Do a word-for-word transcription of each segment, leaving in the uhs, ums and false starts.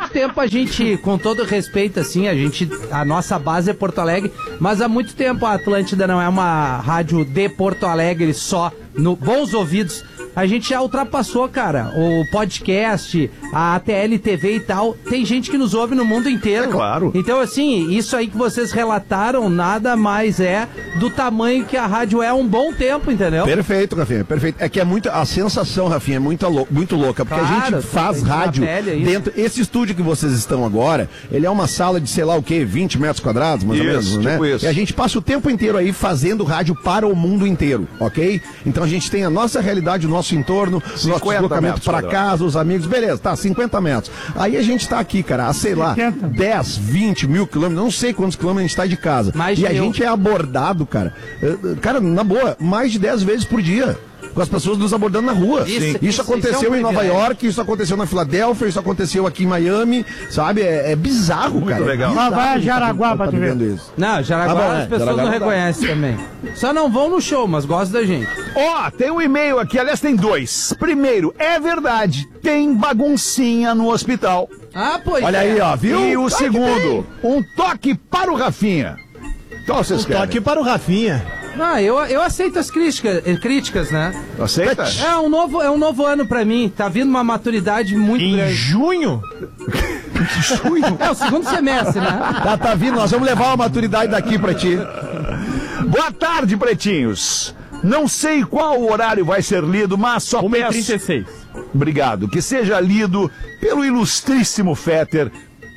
muito tempo a gente, com todo respeito, assim, a gente, a nossa base é Porto Alegre, mas há muito tempo a Atlântida não é uma rádio de Porto Alegre só, no bons ouvidos. A gente já ultrapassou, cara, o podcast, a A T L T V e tal. Tem gente que nos ouve no mundo inteiro. É claro. Então, assim, isso aí que vocês relataram nada mais é do tamanho que a rádio é há um bom tempo, entendeu? Perfeito, Rafinha, perfeito. É que é muito, a sensação, Rafinha, é muito, lou- muito louca, porque Claro, a gente faz tem que rádio na pele, é isso. dentro, esse estúdio que vocês estão agora, ele é uma sala de, sei lá o quê, vinte metros quadrados, mais Isso, ou menos, né? tipo isso. E a gente passa o tempo inteiro aí fazendo rádio para o mundo inteiro, ok? Então a gente tem a nossa realidade, o nosso entorno, os nossos deslocamentos metros para quadrados. casa, os amigos, beleza, tá, cinquenta metros. Aí a gente tá aqui, cara, a sei lá, dez, vinte mil quilômetros, não sei quantos quilômetros a gente tá de casa. Mais e de a mil. gente é abordado, cara, eh, cara, na boa, mais de dez vezes por dia. Com as pessoas nos abordando na rua. Isso- Isso, isso- isso aconteceu é um em Nova privilégio. York, isso aconteceu na Filadélfia, isso aconteceu aqui em Miami, sabe? É, é bizarro, cara. legal. É bizarro Mas vai a a gente tá- Jaraguá tá pra tu ver. vivendo isso. Não, Jaraguá Ah, bom, as é, pessoas Jaraguá não não dá. reconhecem também. Só não vão no show, mas gostam da gente. Ó, tem um e-mail aqui, aliás tem dois. Primeiro, é verdade, tem baguncinha no hospital. Ah, pois Olha é. aí, ó, viu? E o Claro que segundo, um toque para o Rafinha. Então vocês querem? Toque para o Rafinha. Ah, eu, eu aceito as críticas, eh, críticas, né? Aceita? É um novo, é um novo ano pra mim. Tá vindo uma maturidade muito Em grande. junho? É o segundo semestre, né? Tá, tá vindo, nós vamos levar uma maturidade daqui pra ti. Boa tarde, pretinhos. Não sei qual horário vai ser lido, mas só uma e peço... trinta e seis. Obrigado. Que seja lido pelo ilustríssimo Fetter.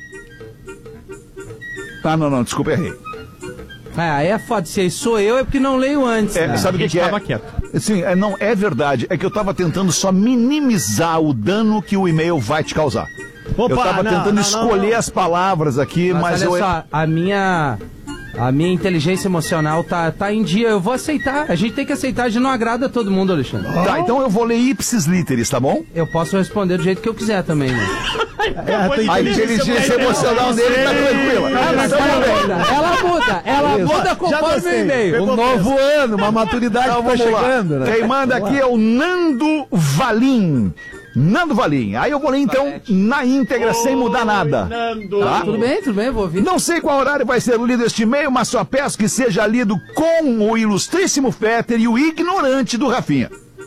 Ah, não, não, desculpa, errei. Ah, aí é foda. Se sou eu, é porque não leio antes. É, né? sabe o que, A gente que é? tava quieto. Sim, é, não, é verdade. É que eu tava tentando só minimizar o dano que o e-mail vai te causar. Opa, eu tava não, tentando não, não, escolher não. as palavras aqui, mas, Mas, eu... olha só, a minha, a minha inteligência emocional tá, tá em dia. Eu vou aceitar. A gente tem que aceitar. A gente não agrada a todo mundo, Alexandre. Tá, então eu vou ler ipsis literis, tá bom? Eu posso responder do jeito que eu quiser também, né? A inteligência emocional dele tá tranquila. Ela, Tá ela bem. muda, ela muda, ela muda conforme o e-mail. Um novo ano, uma maturidade Então que tá vamos lá. chegando, né? Quem manda aqui é o Nando Valim. Nando Valim. Aí eu vou ler então na íntegra, sem mudar nada. Tá? Tudo bem, tudo bem, vou ouvir. Não sei qual horário vai ser lido este e-mail, mas só peço que seja lido com o ilustríssimo Fetter e o ignorante do Rafinha.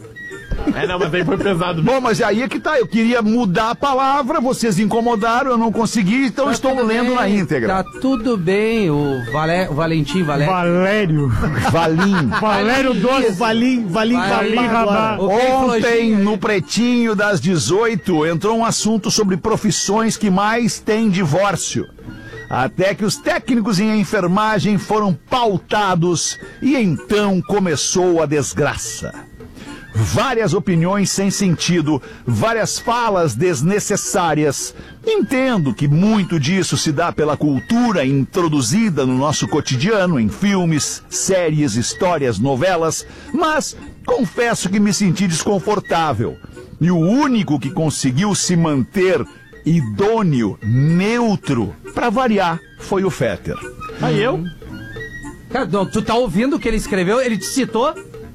É, não, mas aí foi pesado. Bom, mas aí é que tá. Eu queria mudar a palavra, vocês incomodaram, eu não consegui, então Tá estou tudo lendo bem, na íntegra. Tá tudo bem, o, Valé, o Valentim, Valé. Valério. Valim. Valério Doce. Valim, Valim, Valim Valim, Rabá. O que Ontem, flojinha aí? no Pretinho das dezoito, entrou um assunto sobre profissões que mais têm divórcio. Até que os técnicos em enfermagem foram pautados e então começou a desgraça. Várias opiniões sem sentido, várias falas desnecessárias. Entendo que muito disso se dá pela cultura introduzida no nosso cotidiano, em filmes, séries, histórias, novelas, mas confesso que me senti desconfortável. E o único que conseguiu se manter idôneo, neutro, pra variar, foi o Fetter. Aí eu? Cara, não, tu tá ouvindo o que ele escreveu? Ele te citou?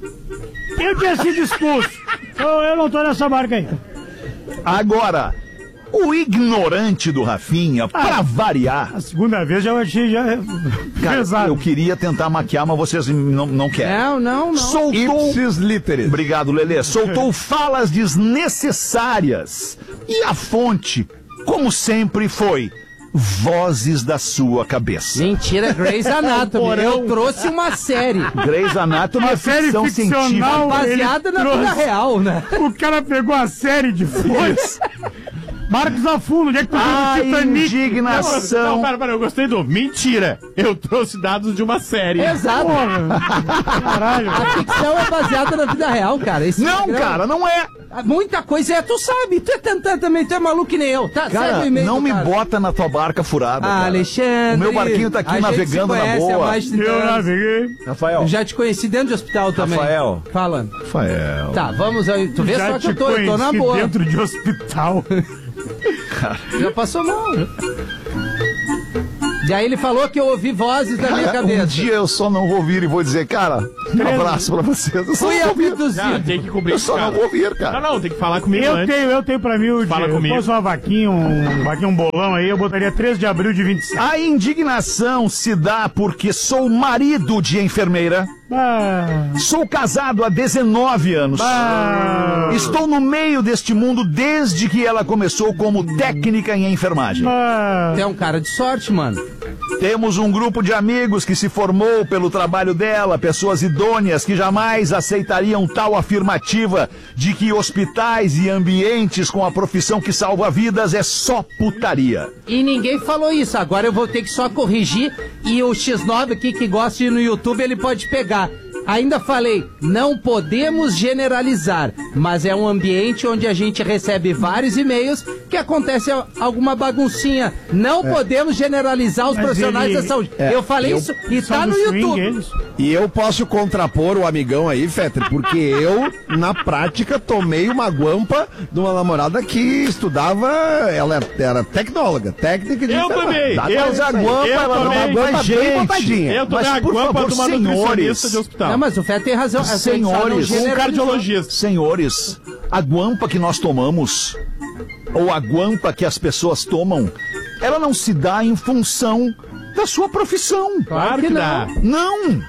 Eu tinha sido expulso. Eu, eu não tô nessa marca aí. Agora, o ignorante do Rafinha, pra variar... A segunda vez já eu achei já Cara, pesado. eu queria tentar maquiar, mas vocês não, não querem. Não, não, não. Soltou... Ipsis literis. Obrigado, Lelê. Soltou falas desnecessárias. E a fonte, como sempre, foi vozes da sua cabeça. Mentira, Grey's Anatomy. Eu trouxe uma série Grey's Anatomy Uma é série ficção ficcional. científica. baseada ele na vida trouxe. real, né? O cara pegou a série de fontes. Marcos Afundo, onde é que tu viu A o Titanic? Não, indignação. pera, pera, eu gostei do... Mentira! Eu trouxe dados de uma série. Exato. Caralho. A ficção é baseada na vida real, cara. Esse Não, programa- cara, não é. Muita coisa é, tu sabe. Tu é tentando também, tu é maluco que nem eu. Tá, segue Cara, o e-mail não do me cara. bota na tua barca furada, Ah, cara. Alexandre. O meu barquinho tá aqui a gente navegando se na conhece há boa. mais de trinta Eu anos. naveguei. Rafael. Eu já te conheci dentro de hospital também. Rafael. Fala. Rafael. Tá, vamos aí. Tu vê Já só que te eu tô, eu tô na conheci boa. dentro de hospital. Já passou mal. Daí ele falou que eu ouvi vozes na minha cabeça. Um dia eu só não vou ouvir e vou dizer, cara, um abraço pra vocês. Eu só Fui não vou ouvir. abduzido. Ah, tem que cobrir Eu isso, só cara. não vou ouvir, cara. Não, não, tem que falar comigo Eu antes. tenho, eu tenho pra mim o Fala dia. comigo. Eu posso uma vaquinha, um vaquinha, um bolão aí, eu botaria três de abril de vinte e sete. A indignação se dá porque sou marido de enfermeira, Ah, sou casado há dezenove anos, ah, estou no meio deste mundo desde que ela começou como técnica em enfermagem. ah. Tu é um cara de sorte, mano. Temos um grupo de amigos que se formou pelo trabalho dela, pessoas idôneas que jamais aceitariam tal afirmativa de que hospitais e ambientes com a profissão que salva vidas é só putaria. E ninguém falou isso. Agora eu vou ter que só corrigir. E o X nove aqui que gosta de ir no YouTube, ele pode pegar. Ainda falei, não podemos generalizar, mas é um ambiente onde a gente recebe vários e-mails que acontece alguma baguncinha. Não podemos generalizar os Mas profissionais ele- da saúde. É, eu falei eu- isso e São tá do no swing, YouTube. eles. E eu posso contrapor o amigão aí, Fetter, porque eu, na prática, tomei uma guampa de uma namorada que estudava, ela era tecnóloga, técnica de Eu enfermagem. também, Dá eu pra isso aí. também, eu Ela também. uma guampa Mas, bem gente, botadinha. Eu tomei Mas, a por guampa favor, de uma senhores. nutricionista de hospital. Não, mas o Fé tem razão. A gente só não Senhores, Um generalizou. cardiologista. Senhores, a guampa que nós tomamos, ou a guampa que as pessoas tomam, ela não se dá em função da sua profissão. Claro que, que dá. Não!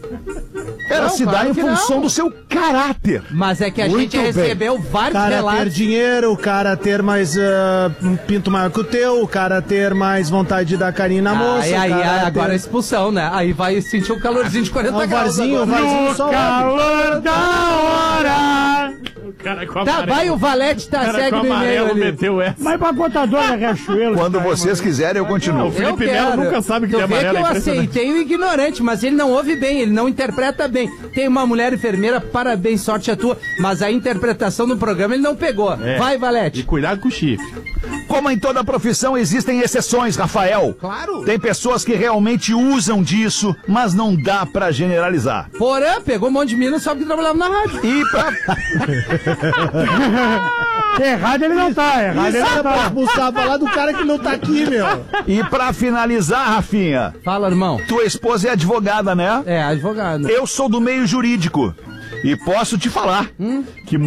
Ela Não, se dá claro em que função não. do seu caráter. Mas é que a Muito gente bem. recebeu O vários cara ter relatos. dinheiro, o cara ter mais ah, um pinto maior que o teu, o cara ter mais vontade de dar carinho na moça. Aí, o aí, cara aí, agora a ter... expulsão, né? Aí vai sentir um calorzinho de quarenta um graus. varzinho, um agora. varzinho só. Calor da hora! O cara com Tá, amarelo. vai o Valete, O tá, cara segue com no e-mail amarelo ali. meteu essa. Vai pra contadora Riachuelo. Quando tá aí, vocês mano. quiserem, eu continuo. O Felipe Melo nunca sabe que tu tem vê amarelo, que eu é impressionante. aceitei o ignorante, mas ele não ouve bem, ele não interpreta bem. Tem uma mulher enfermeira, parabéns, sorte a tua, mas a interpretação do programa ele não pegou. É. Vai, E Valete. cuidado com o chifre. Como em toda profissão, existem exceções, Rafael. Claro. Tem pessoas que realmente usam disso, mas não dá pra generalizar. Porã pegou um monte de mina só porque trabalhava na rádio. E pra... Errado ele não tá, errado ele Isso não é pra tá. expulsar, falar do cara que não tá aqui, meu. e pra finalizar, Rafinha, Fala, irmão. tua esposa é advogada, né? É, advogado. Eu sou do meio jurídico. E posso te falar que